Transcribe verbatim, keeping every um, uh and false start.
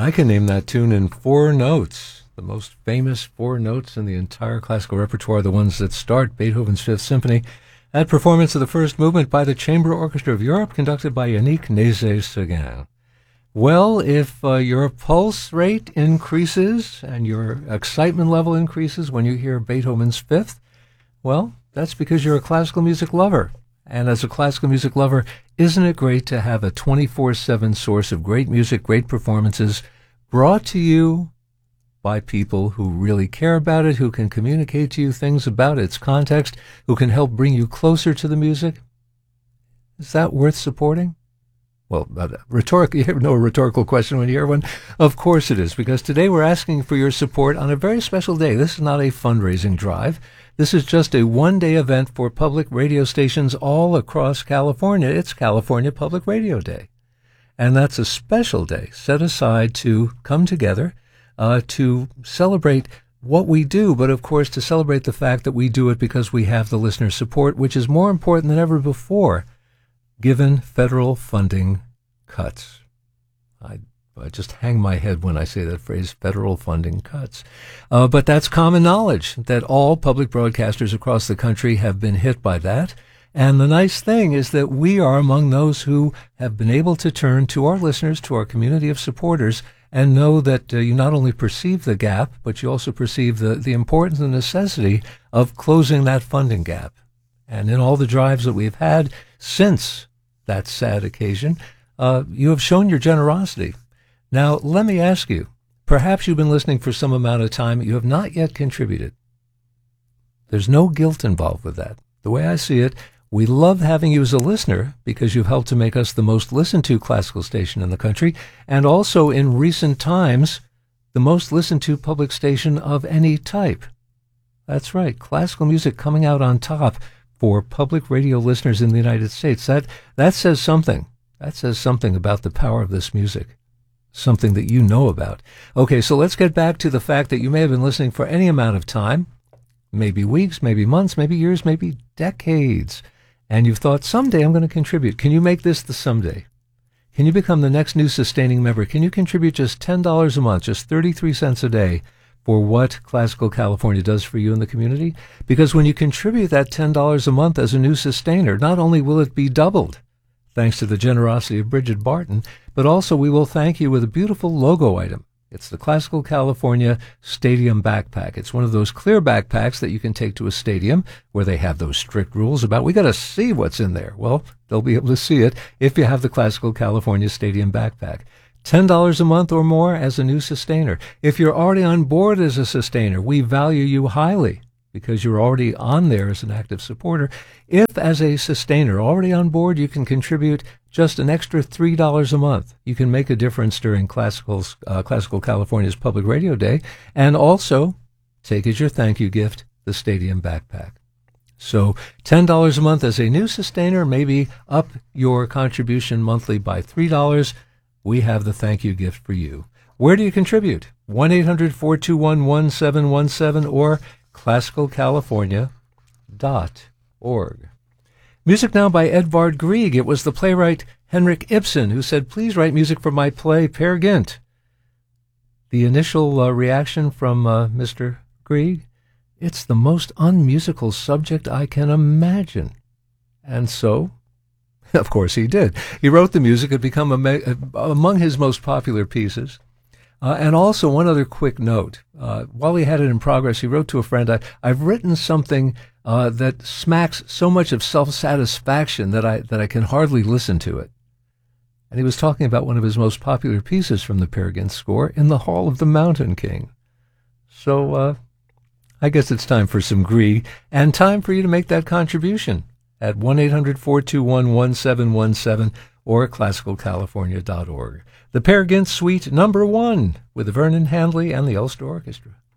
I can name that tune in four notes. The most famous four notes in the entire classical repertoire, the ones that start Beethoven's Fifth Symphony. That performance of the first movement by the Chamber Orchestra of Europe, conducted by Yannick Nézet-Séguin. Well, if uh, your pulse rate increases and your excitement level increases when you hear Beethoven's Fifth, well, that's because you're a classical music lover. And as a classical music lover, isn't it great to have a twenty-four seven source of great music, great performances brought to you by people who really care about it, who can communicate to you things about its context, who can help bring you closer to the music? Is that worth supporting? Well, uh, rhetorical, you know a rhetorical question when you hear one? Of course it is, because today we're asking for your support on a very special day. This is not a fundraising drive. This is just a one-day event for public radio stations all across California. It's California Public Radio Day. And that's a special day set aside to come together, uh, to celebrate what we do, but of course to celebrate the fact that we do it because we have the listener support, which is more important than ever before, given federal funding cuts. I, I just hang my head when I say that phrase, federal funding cuts. Uh, but that's common knowledge that all public broadcasters across the country have been hit by that. And the nice thing is that we are among those who have been able to turn to our listeners, to our community of supporters, and know that uh, you not only perceive the gap, but you also perceive the, the importance and necessity of closing that funding gap. And in all the drives that we've had since that sad occasion, uh, you have shown your generosity. Now, let me ask you, perhaps you've been listening for some amount of time, you have not yet contributed. There's no guilt involved with that. The way I see it, we love having you as a listener because you've helped to make us the most listened to classical station in the country, and also in recent times, the most listened to public station of any type. That's right, classical music coming out on top for public radio listeners in the United States. That, that says something. That says something about the power of this music, something that you know about. Okay, so let's get back to the fact that you may have been listening for any amount of time, maybe weeks, maybe months, maybe years, maybe decades. And you've thought, someday I'm going to contribute. Can you make this the someday? Can you become the next new sustaining member? Can you contribute just ten dollars a month, just thirty-three cents a day for what Classical California does for you in the community? Because when you contribute that ten dollars a month as a new sustainer, not only will it be doubled, thanks to the generosity of Bridget Barton, but also we will thank you with a beautiful logo item. It's the Classical California Stadium Backpack. It's one of those clear backpacks that you can take to a stadium where they have those strict rules about, we got to see what's in there. Well, they'll be able to see it if you have the Classical California Stadium Backpack. ten dollars a month or more as a new sustainer. If you're already on board as a sustainer, we value you highly because you're already on there as an active supporter. If, as a sustainer, already on board, you can contribute just an extra three dollars a month. You can make a difference during Classical's, uh, Classical California's Public Radio Day, and also take as your thank you gift the Stadium Backpack. So ten dollars a month as a new sustainer, maybe up your contribution monthly by three dollars. We have the thank you gift for you. Where do you contribute? one eight hundred four two one one seven one seven or classical california dot org. Music now by Edvard Grieg. It was the playwright Henrik Ibsen who said, please write music for my play, Peer Gynt. The initial uh, reaction from uh, Mister Grieg, it's the most unmusical subject I can imagine. And so, of course he did. He wrote the music. It had become a, among his most popular pieces. Uh, and also, one other quick note. Uh, while he had it in progress, he wrote to a friend, I, I've written something uh, that smacks so much of self-satisfaction that I that I can hardly listen to it. And he was talking about one of his most popular pieces from the Peer Gynt score, In the Hall of the Mountain King. So uh, I guess it's time for some Grieg, and time for you to make that contribution at one eight hundred four two one one seven one seven or classical california dot org. The Peer Gynt Suite number one with Vernon Handley and the Ulster Orchestra.